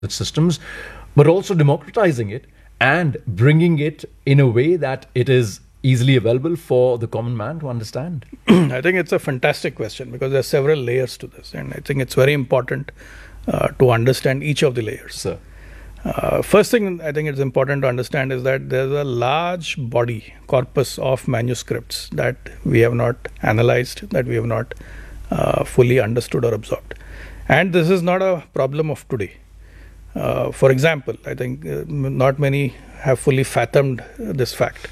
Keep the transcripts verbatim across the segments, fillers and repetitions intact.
systems, but also democratizing it and bringing it in a way that it is easily available for the common man to understand? I think it's a fantastic question because there are several layers to this, and I think it's very important uh, to understand each of the layers. Sir. Uh, first thing I think it's important to understand is that there's a large body, corpus of manuscripts that we have not analyzed, that we have not uh, fully understood or absorbed. And this is not a problem of today. Uh, for example, I think uh, not many have fully fathomed this fact.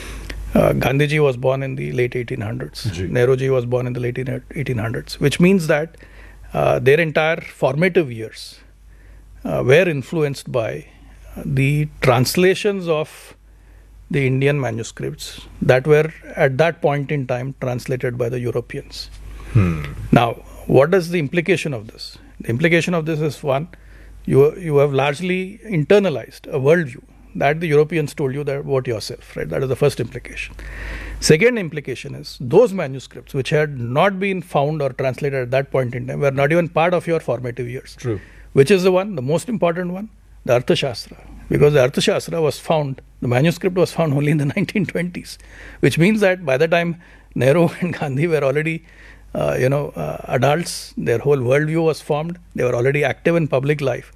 Uh, Gandhiji was born in the late eighteen hundreds. Ji. Nehruji was born in the late eighteen hundreds, which means that uh, their entire formative years uh, were influenced by the translations of the Indian manuscripts that were at that point in time translated by the Europeans. Hmm. Now, what is the implication of this? The implication of this is one, you you have largely internalized a worldview that the Europeans told you that about yourself, right? That is the first implication. Second implication is those manuscripts which had not been found or translated at that point in time were not even part of your formative years. True. Which is the one, the most important one? The Arthashastra. Because the Arthashastra was found, the manuscript was found only in the nineteen twenties, which means that by the time Nehru and Gandhi were already uh, you know, uh, adults, their whole worldview was formed, they were already active in public life.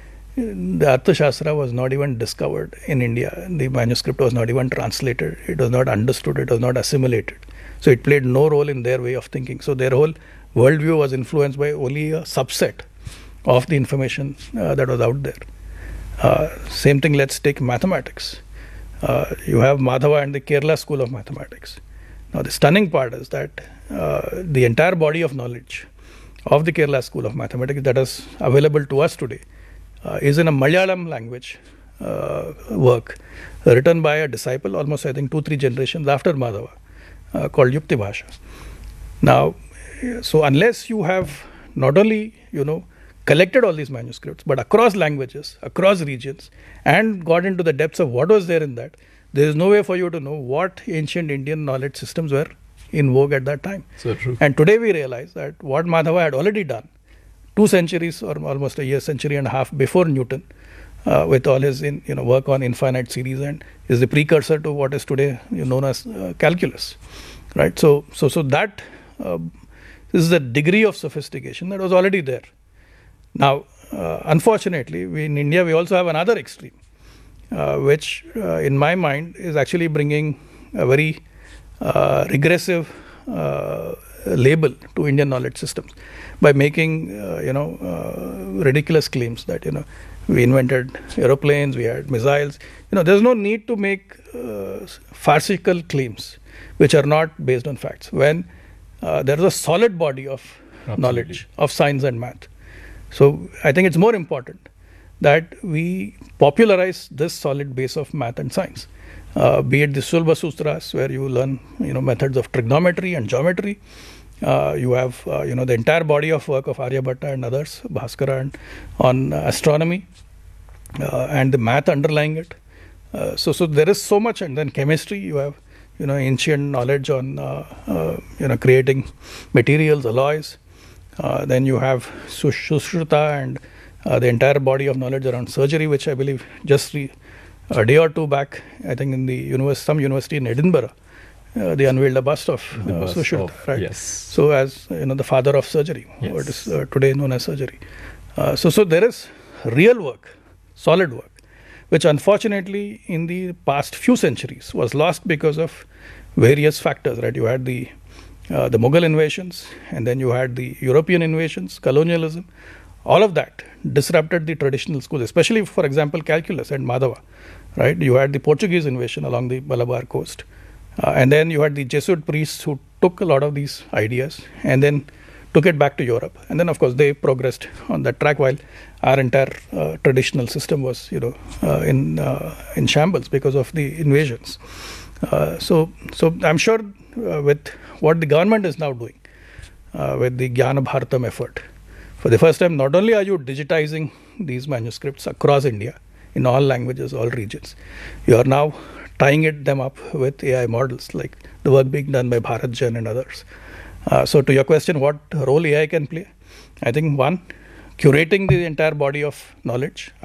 The Arthashastra was not even discovered in India. The manuscript was not even translated. It was not understood. It was not assimilated. So it played no role in their way of thinking. So their whole worldview was influenced by only a subset of the information uh, that was out there. Uh, same thing, let's take mathematics. Uh, you have Madhava and the Kerala School of Mathematics. Now the stunning part is that uh, the entire body of knowledge of the Kerala School of Mathematics that is available to us today Uh, is in a Malayalam language uh, work written by a disciple almost I think two, three generations after Madhava uh, called Yukti Bhasha. Now, so unless you have not only, you know, collected all these manuscripts, but across languages, across regions, and got into the depths of what was there in that, there is no way for you to know what ancient Indian knowledge systems were in vogue at that time. So true. And today we realize that what Madhava had already done two centuries or almost a year, century and a half before Newton, uh, with all his in, you know work on infinite series, and is the precursor to what is today known as uh, calculus, right? So, so, so that uh, this is the degree of sophistication that was already there. Now, uh, unfortunately, we, in India we also have another extreme, uh, which, uh, in my mind, is actually bringing a very uh, regressive uh, label to Indian knowledge systems by making uh, you know uh, ridiculous claims that you know we invented aeroplanes, we had missiles. You know, there's no need to make uh, farcical claims which are not based on facts when uh, there is a solid body of Absolutely. knowledge of science and math. So I think it's more important that we popularize this solid base of math and science. Uh, be it the Sulba Sutras, where you learn you know methods of trigonometry and geometry. Uh, you have uh, you know the entire body of work of Aryabhatta and others, Bhaskara, and on uh, astronomy uh, and the math underlying it. Uh, so so there is so much, and then chemistry. You have you know ancient knowledge on uh, uh, you know creating materials, alloys. Uh, then you have Sushruta and uh, the entire body of knowledge around surgery, which I believe just re- a day or two back, I think in the univers- some university in Edinburgh. Uh, they unveiled a bust of uh, Sushruta, right? Yes. So as you know, the father of surgery, Yes. what is uh, today known as surgery. Uh, so, so there is real work, solid work, which unfortunately in the past few centuries was lost because of various factors, right? You had the uh, the Mughal invasions, and then you had the European invasions, colonialism. All of that disrupted the traditional schools, especially, for example, calculus and Madhava, right? You had the Portuguese invasion along the Malabar coast. Uh, and then you had the Jesuit priests who took a lot of these ideas and then took it back to Europe. And then, of course, they progressed on that track while our entire uh, traditional system was, you know, uh, in uh, in shambles because of the invasions. Uh, so, so I'm sure uh, with what the government is now doing, uh, with the Jnana Bharatam effort, for the first time, not only are you digitizing these manuscripts across India in all languages, all regions, you are now tying it them up with A I models, like the work being done by BharatJan and others. Uh, so to your question, what role A I can play? I think one, curating the entire body of knowledge.